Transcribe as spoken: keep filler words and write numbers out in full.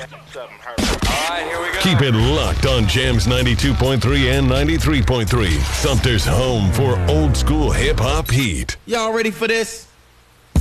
right, here we go. Keep it locked on Jams ninety-two point three and ninety-three point three. Sumter's home for old school hip hop heat. Y'all ready for this?